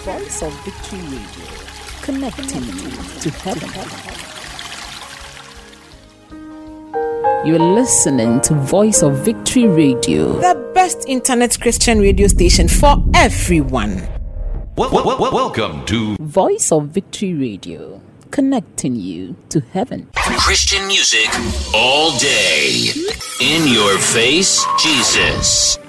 Voice of Victory Radio, connecting you to heaven. You're listening to Voice of Victory Radio, the best internet Christian radio station for everyone. Welcome to Voice of Victory Radio, connecting you to heaven. Christian music all day. In your face, Jesus.